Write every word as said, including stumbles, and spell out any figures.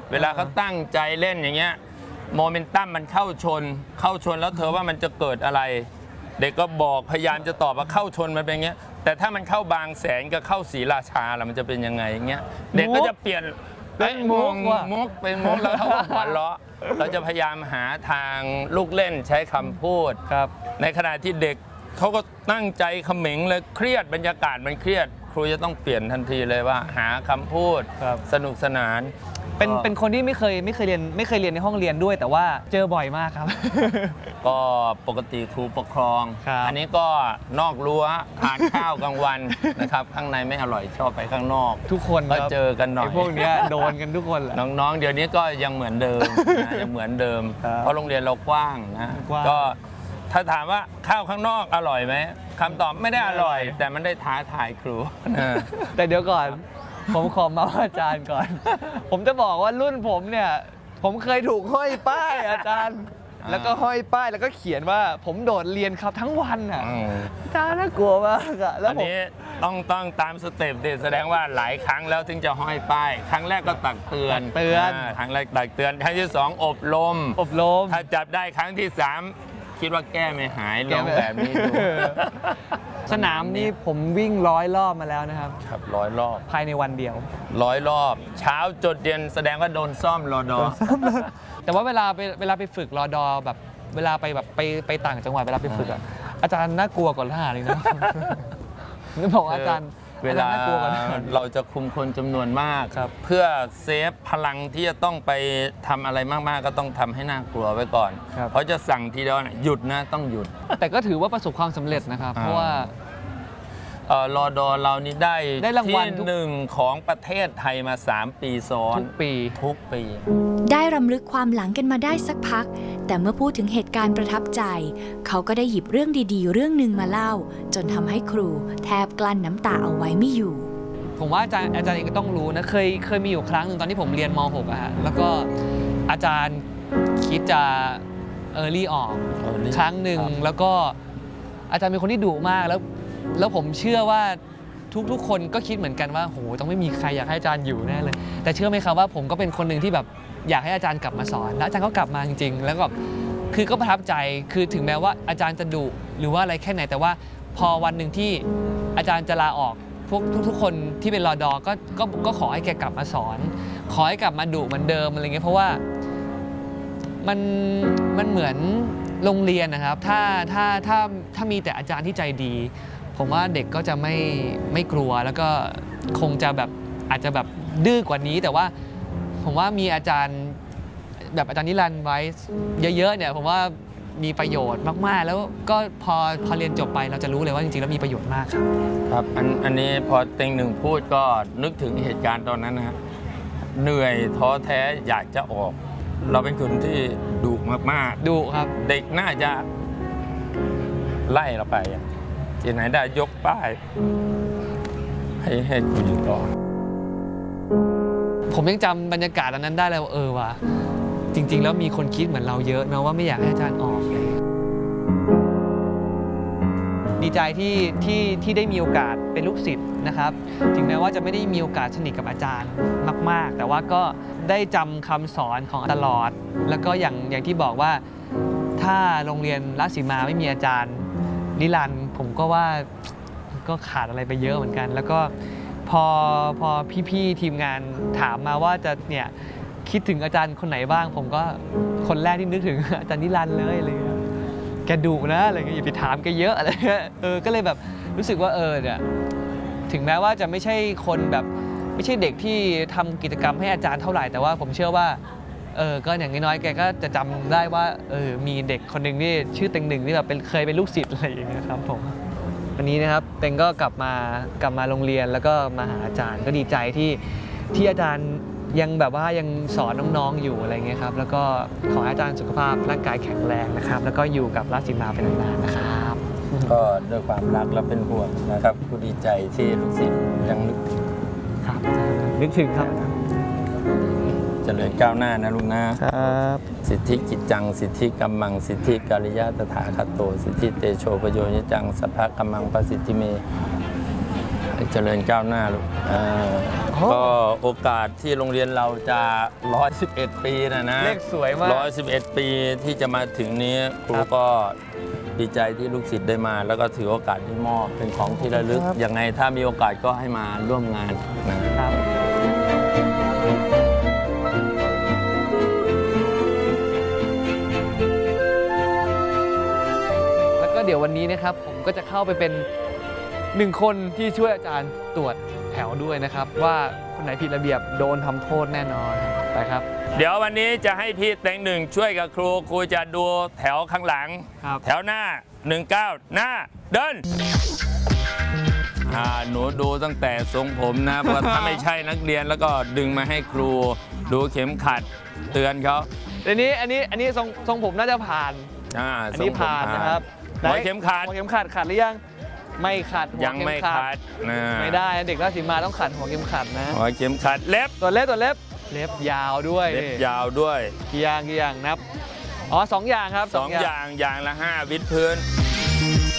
เวลาเขาตั้งใจเล่นอย่างเงี้ยโมเมนตัมมันเข้าชนเข้าชนแล้วเธอว่ามันจะเกิดอะไรเด็กก็บอกพยายามจะตอบว่าเข้าชนมันเป็นอย่างเงี้ยแต่ถ้ามันเข้าบางแสนกับเข้าศรีราชาแล้วมันจะเป็นยังไงอย่างเงี้ยเด็กก็จะเปลี่ยนเป็นมุกมุกเป็นมุกแล้วเขาหัวเราะเราจะพยายามหาทางลูกเล่นใช้คำพูดครับในขณะที่เด็กเขาก็ตั้งใจเขม็งเลยเครียดบรรยากาศมันเครียดครูจะต้องเปลี่ยนทันทีเลยว่าหาคำพูดสนุกสนานเป็นเป็นคนที่ไม่เคยไม่เคยเรียนไม่เคยเรียนในห้องเรียนด้วยแต่ว่าเจอบ่อยมากครับก็ปกติครูปกครองอันนี้ก็นอกรั้วทานข้าวกลางวันนะครับข้างในไม่อร่อยชอบไปข้างนอกทุกคนก็เจอกันหน่อยพวกนี้โดนกันทุกคนแหละน้องๆเดี๋ยวนี้ก็ยังเหมือนเดิมยังเหมือนเดิมเพราะโรงเรียนเรากว้างนะก็ถ้าถามว่าข้าวข้างนอกอร่อยไหมคำตอบไม่ได้อร่อยแต่มันได้ท้าทายครูแต่เดี๋ยวก่อนผมขอมาอาจารย์ก่อนผมจะบอกว่ารุ่นผมเนี่ยผมเคยถูกห้อยป้ายอาจารย์แล้วก็ห้อยป้ายแล้วก็เขียนว่าผมโดดเรียนครับทั้งวันอ่ะอาจารย์น่ากลัวมากอะแล้วผมต้องต้องตามสเต็ปดิแสดงว่าหลายครั้งแล้วถึงจะห้อยป้ายครั้งแรกก็ตักเตือนเตือนครั้งแรกตักเตือนครั้งที่สองอบรมอบรมถ้าจับได้ครั้งที่สามคิดว่าแก้ไม่หายลองแบบนี้ดูสนามนี้ผมวิ่งร้อยรอบมาแล้วนะครับครับร้อยรอบภายในวันเดียวร้อยรอบเช้าจดเย็นแสดงว่าโดนซ่อมรอดอแต่ว่าเวลาไปเวลาไปฝึกรอดอแบบเวลาไปแบบไปไปต่างจังหวัดเวลาไปฝึกอ่ะอาจารย์น่ากลัวกว่าทหารเลยนะนึกบอกอาจารย์เวลาเราจะคุมคนจำนวนมากเพื่อเซฟพลังที่จะต้องไปทำอะไรมากๆก็ต้องทำให้น่ากลัวไว้ก่อนเพราะจะสั่งทีเดียวหยุดนะต้องหยุดแต่ก็ถือว่าประสบความสำเร็จนะครับเพราะว่ารอดอเรานี่ได้ที่หนึ่งของประเทศไทยมาสามปีซ้อนทุกปีทุกปีได้รำลึกความหลังกันมาได้สักพักแต่เมื่อพูดถึงเหตุการณ์ประทับใจเขาก็ได้หยิบเรื่องดีๆเรื่องหนึ่งมาเล่าจนทำให้ครูแทบกลั้นน้ำตาเอาไว้ไม่อยู่ผมว่าอาจารย์อาจารย์เองก็ต้องรู้นะเคยเคยมีอยู่ครั้งหนึ่งตอนที่ผมเรียนม หกอะฮะแล้วก็อาจารย์คิดจะเออร์ลี่ออกครั้งหนึ่งแล้วก็อาจารย์เป็นคนที่ดุมากแล้วแล้วผมเชื่อว่าทุกๆคนก็คิดเหมือนกันว่าโหต้องไม่มีใครอยากให้อาจารย์อยู่แน่เลยแต่เชื่อไหมครับว่าผมก็เป็นคนหนึ่งที่แบบอยากให้อาจารย์กลับมาสอนแล้วอาจารย์ก็กลับมาจริงๆแล้วก็คือก็ประทับใจคือถึงแม้ว่าอาจารย์จะดุหรือว่าอะไรแค่ไหนแต่ว่าพอวันหนึ่งที่อาจารย์จะลาออกพวกทุกๆคนที่เป็นรอดอก็ก็ก็ขอให้แกกลับมาสอนขอให้กลับมาดุเหมือนเดิมอะไรเงี้ยเพราะว่ามันมันเหมือนโรงเรียนนะครับถ้าถ้าถ้าถ้ามีแต่อาจารย์ที่ใจดีผมว่าเด็กก็จะไม่ไม่กลัวแล้วก็คงจะแบบอาจจะแบบดื้อกว่านี้แต่ว่าผมว่ามีอาจารย์แบบอาจารย์นิรันดร์ไว้เยอะๆเนี่ยผมว่ามีประโยชน์มากๆแล้วก็พอพอเรียนจบไปเราจะรู้เลยว่าจริงๆแล้วมีประโยชน์มากครับครับอันอันนี้พอเต็งหนึ่งพูดก็นึกถึงเหตุการณ์ตอนนั้นนะฮะเหนื่อยท้อแท้อยากจะออกเราเป็นคนที่ดุมากๆดุครับเด็กน่าจะไล่เราไปที่ไหนได้ยกป้ายให้ให้กูอยู่ต่อผมยังจำบรรยากาศตอนนั้นได้เลยว่าเออว่ะจริงๆแล้วมีคนคิดเหมือนเราเยอะนะว่าไม่อยากให้อาจารย์ออกเลยดีใจที่ที่ที่ได้มีโอกาสเป็นลูกศิษย์นะครับถึงแม้ว่าจะไม่ได้มีโอกาสสนิทกับอาจารย์มากๆแต่ว่าก็ได้จำคำสอนของตลอดแล้วก็อย่างอย่างที่บอกว่าถ้าโรงเรียนราชสีมาไม่มีอาจารย์นิรันดร์ผมก็ว่าก็ขาดอะไรไปเยอะเหมือนกันแล้วก็พอพอพี่ๆทีมงานถามมาว่าจะเนี่ยคิดถึงอาจารย์คนไหนบ้างผมก็คนแรกที่นึกถึงอาจารย์นิรันดร์เลยอะไรเงี้ยแกดุนะอะไรเงี้ยอย่าไปถามแกเยอะอะไรเงี้ยเออก็เลยแบบรู้สึกว่าเออเนี่ยถึงแม้ว่าจะไม่ใช่คนแบบไม่ใช่เด็กที่ทำกิจกรรมให้อาจารย์เท่าไหร่แต่ว่าผมเชื่อว่าเออก็อย่างน้อยๆแกก็จะจำได้ว่าเออมีเด็กคนหนึ่งที่ชื่อเต็งหนึ่งที่แบบเป็นเคยเป็นลูกศิษย์อะไรอย่างเงี้ยครับผมวันนี้นะครับเต็งก็กลับมากลับมาโรงเรียนแล้วก็มาหาอาจารย์ก็ดีใจที่ที่อาจารย์ยังแบบว่ายังสอนน้องๆอยู่อะไรเงี้ยครับแล้วก็ขอให้อาจารย์สุขภาพร่างกายแข็งแรงนะครับแล้วก็อยู่กับราชสีมาเป็นนานๆนะครับก็ด้วยความรักและเป็นห่วงนะครับผู้ดีใจที่ลูกศิษย์ยังนึกถึงครับนึกถึงครับเจริญก้าวหน้านะลุงนะครับสิทธิกิจจังสิทธิกัมมังสิทธิกาลิยะตถาคตโตสิทธิเตโชปโยนิจังสัพพะกัมมังปสิทธิเมเจริญก้าวหน้าลูกเออโอ้ก็โอกาสที่โรงเรียนเราจะ หนึ่งร้อยสิบเอ็ด ปีนะนะเลขสวยมากหนึ่งร้อยสิบเอ็ด ปีที่จะมาถึงนี้ครูครับก็ดีใจที่ลูกศิษย์ได้มา แล้วก็ถือโอกาสที่มอบเป็นของที่ระลึกครับยังไงถ้ามีโอกาสก็ให้มาร่วมงานนะครับแล้วก็เดี๋ยววันนี้นะครับผมก็จะเข้าไปเป็นหนึ่งคนที่ช่วยอาจารย์ตรวจแถวด้วยนะครับ ว่าคนไหนผิดระเบียบโดนทำโทษแน่นอนไปครับเดี๋ยววันนี้จะให้พี่เต็งหนึ่งช่วยกับครูครูจะดูแถวข้างหลังครับแถวหน้าหนึ่งเก้าหน้าเดินอ่าหนูดูตั้งแต่ทรงผมนะ เพราะถ้าไม่ใช่นักเรียนแล้วก็ดึงมาให้ครูดูเข็มขัดเตือนเขาเดี๋ยวนี้อันนี้อันนี้ทรงทรงผมน่าจะผ่านอ่าอันนี้ทรงผมผ่านนะครับหัวเข็มขัดหัวเข็มขัดขัดหรือยังไม่ขัดหัวยังเข็ไม่ขัดนะไม่ได้เด็กราชสีมาต้องขัดหัวเข็มขัดนะหัวเข็มขัดเล็บตัวเล็บตัวเล็บเล็บยาวด้วยเล็บนี่ยาวด้วยกี่อย่างกี่อย่างนับอ๋อสองอย่างครับสองอย่างอย่างละห้าวิดพื้น